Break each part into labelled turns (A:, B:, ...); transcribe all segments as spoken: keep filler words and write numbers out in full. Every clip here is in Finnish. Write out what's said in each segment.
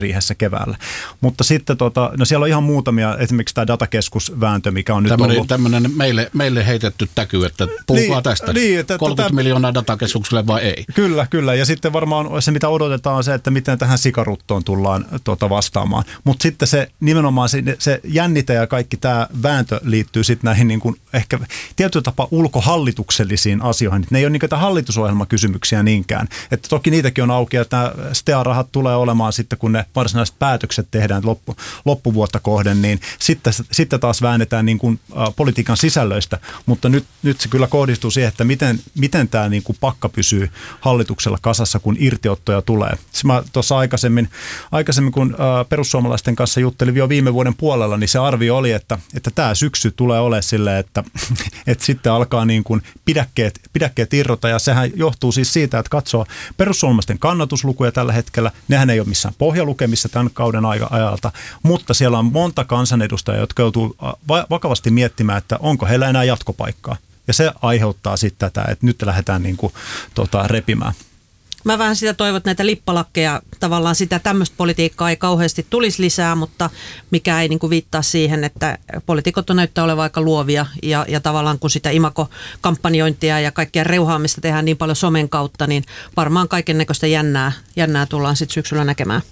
A: riihessä keväällä. Mutta sitten tota, no siellä on ihan muutamia, esimerkiksi tämä datakeskusvääntö, mikä on nyt
B: tämmöinen,
A: ollut.
B: Tämmöinen meille, meille heitetty täky, että puhukaa niin, tästä.
A: Niin, että,
B: kolmekymmentä
A: tätä,
B: miljoonaa datakeskukselle vai ei?
A: Kyllä, kyllä. Ja sitten varmaan se, mitä odotetaan, on se, että miten tähän sikaruttoon tullaan tuota, vastaamaan. Mutta sitten se nimenomaan se, se jännite ja kaikki tämä vääntö liittyy sitten näihin niin kuin ehkä tietyllä tapaa ulkohallituksellisiin asioihin. Ne ei ole niitä hallitusohjelmakysymyksiä niinkään. Että toki niitäkin on auki, että nämä S T A-rahat tulee olemaan sitten, kun ne varsinaiset päätökset tehdään loppu, loppuvuotta kohden, niin sitten, sitten taas väännetään niin kuin, ä, politiikan sisällöistä. Mutta nyt, nyt se kyllä kohdistuu siihen, että miten, miten tämä niin kuin pakka pysyy hallituksella kasassa, kun irtiottoja tulee. Mä tuossa aikaisemmin, aikaisemmin, kun ä, perussuomalaisten kanssa juttelin jo viime vuoden puolella, niin se arvio oli, että, että tämä syksy tulee olemaan silleen, että, että sitten alkaa niin kuin pidäkkeet, pidäkkeet irrota, ja sehän johtuu siis siitä, että katsoo perussuomalaisten kannatuslukuja tällä hetkellä. Nehän ei ole missään pohjalukemissa tämän kauden ajalta, mutta siellä on monta kansanedustajaa, jotka joutuu vakavasti miettimään, että onko heillä enää jatkopaikkaa. Ja se aiheuttaa sitten tätä, että nyt lähdetään niin kuin, tota, repimään.
C: Mä vähän sitä toivon, että näitä lippalakkeja, tavallaan sitä tämmöistä politiikkaa ei kauheasti tulisi lisää, mutta mikä ei niin kuin viittaa siihen, että poliitikot on näyttää olevan aika luovia ja, ja tavallaan kun sitä imagokampanjointia ja kaikkia reuhaamista tehdään niin paljon somen kautta, niin varmaan kaiken näköistä jännää, jännää tullaan sitten syksyllä näkemään.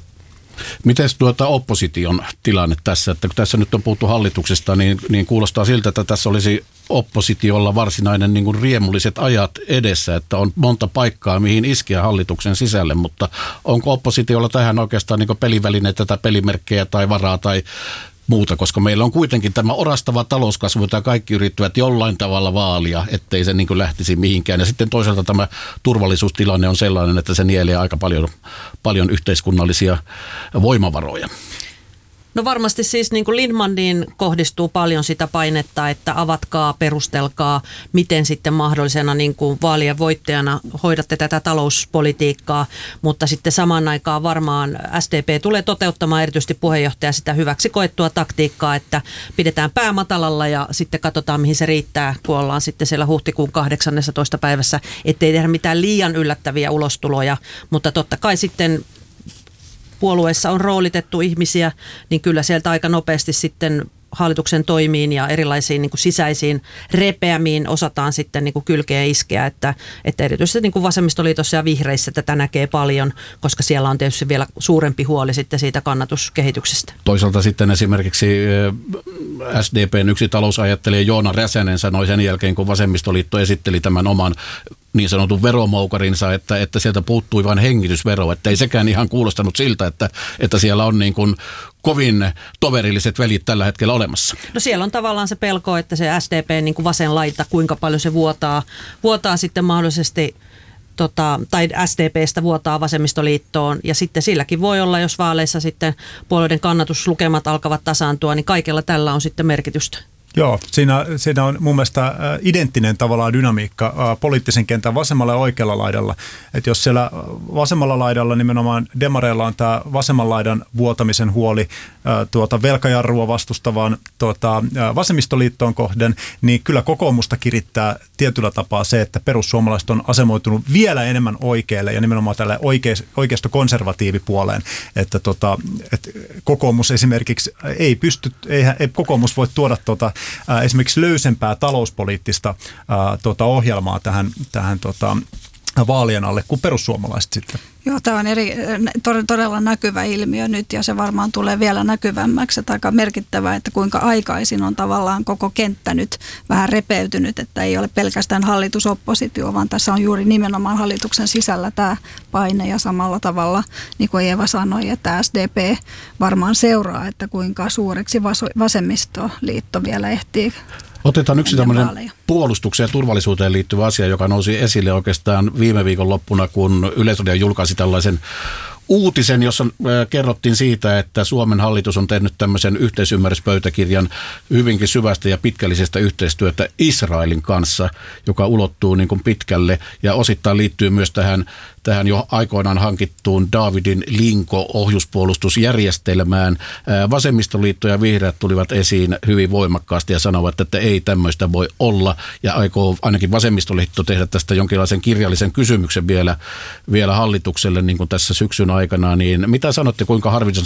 B: Miten tuota opposition tilanne tässä, että kun tässä nyt on puhuttu hallituksesta, niin, niin kuulostaa siltä, että tässä olisi oppositiolla varsinainen niin kuin riemulliset ajat edessä, että on monta paikkaa, mihin iskeä hallituksen sisälle, mutta onko oppositiolla tähän oikeastaan niin kuin pelivälineitä tai pelimerkkejä tai varaa tai muuta, koska meillä on kuitenkin tämä orastava talouskasvu, jota kaikki yrittävät jollain tavalla vaalia, ettei se niin kuin lähtisi mihinkään. Ja sitten toisaalta tämä turvallisuustilanne on sellainen, että se nielee aika paljon, paljon yhteiskunnallisia voimavaroja.
C: No varmasti siis niin kuin Lindtmaniin kohdistuu paljon sitä painetta, että avatkaa, perustelkaa, miten sitten mahdollisena niin kuin vaalien voittajana hoidatte tätä talouspolitiikkaa, mutta sitten samaan aikaan varmaan S D P tulee toteuttamaan erityisesti puheenjohtaja sitä hyväksi koettua taktiikkaa, että pidetään pää matalalla ja sitten katsotaan mihin se riittää, kun ollaan sitten siellä huhtikuun kahdeksannessatoista päivässä, ettei tehdä mitään liian yllättäviä ulostuloja, mutta totta kai sitten puolueessa on roolitettu ihmisiä, niin kyllä sieltä aika nopeasti sitten hallituksen toimiin ja erilaisiin niin kuin sisäisiin repeämiin osataan sitten niin kuin kylkeä iskeä, että, että erityisesti niin kuin vasemmistoliitossa ja vihreissä tätä näkee paljon, koska siellä on tietysti vielä suurempi huoli sitten siitä kannatuskehityksestä.
B: Toisaalta sitten esimerkiksi S D P:n yksi talousajattelija Joona Räsänen sanoi sen jälkeen, kun vasemmistoliitto esitteli tämän oman niin sanotun veromoukarinsa, että, että sieltä puuttui vain hengitysvero, että ei sekään ihan kuulostanut siltä, että, että siellä on niin kuin kovin toverilliset välit tällä hetkellä olemassa.
C: No siellä on tavallaan se pelko, että se S D P niin kuin vasen laita, kuinka paljon se vuotaa, vuotaa sitten mahdollisesti Tota, tai S D P:stä vuotaa vasemmistoliittoon ja sitten silläkin voi olla, jos vaaleissa sitten puolueiden kannatuslukemat alkavat tasaantua, niin kaikella tällä on sitten merkitystä.
A: Joo, siinä, siinä on mun mielestä identtinen tavallaan dynamiikka poliittisen kentän vasemmalla ja oikealla laidalla. Että jos siellä vasemmalla laidalla nimenomaan demareilla on tämä vasemman laidan vuotamisen huoli tuota velkajarrua vastustavaan tuota, vasemmistoliittoon kohden, niin kyllä kokoomusta kirittää tietyllä tapaa se, että perussuomalaiset on asemoitunut vielä enemmän oikealle ja nimenomaan tälle oikeisto-konservatiivipuoleen. Että tota, et kokoomus esimerkiksi ei pysty, ei, ei kokoomus voi tuoda tuota, Ää, esimerkiksi löysempää talouspoliittista ää, tota, ohjelmaa tähän, tähän tota, vaalien alle kuin perussuomalaiset sitten.
D: Joo, tämä on eri, todella näkyvä ilmiö nyt ja se varmaan tulee vielä näkyvämmäksi. Että aika merkittävää, että kuinka aikaisin on tavallaan koko kenttä nyt vähän repeytynyt, että ei ole pelkästään hallitusoppositio, vaan tässä on juuri nimenomaan hallituksen sisällä tämä paine ja samalla tavalla, niin kuin Eeva sanoi, että S D P varmaan seuraa, että kuinka suureksi vasemmistoliitto vielä ehtii.
B: Otetaan yksi tämmöinen puolustukseen ja turvallisuuteen liittyvä asia, joka nousi esille oikeastaan viime viikon loppuna, kun Yleisradio julkaisi tällaisen uutisen, jossa kerrottiin siitä, että Suomen hallitus on tehnyt tämmöisen yhteisymmärryspöytäkirjan hyvinkin syvästä ja pitkällisestä yhteistyötä Israelin kanssa, joka ulottuu niin kuin pitkälle ja osittain liittyy myös tähän, tähän jo aikoinaan hankittuun Davidin Linko-ohjuspuolustusjärjestelmään. Vasemmistoliitto ja vihreät tulivat esiin hyvin voimakkaasti ja sanovat, että ei tämmöistä voi olla ja aikoo ainakin vasemmistoliitto tehdä tästä jonkinlaisen kirjallisen kysymyksen vielä, vielä hallitukselle niin kuin tässä syksyn aikana, niin mitä sanotte, kuinka